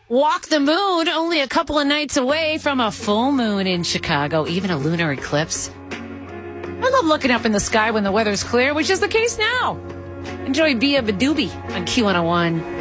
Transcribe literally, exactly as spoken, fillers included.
Walk the moon, only a couple of nights away from a full moon in Chicago, even a lunar eclipse. I love looking up in the sky when the weather's clear, which is the case now. Enjoy Bia Badoobie on Q one oh one.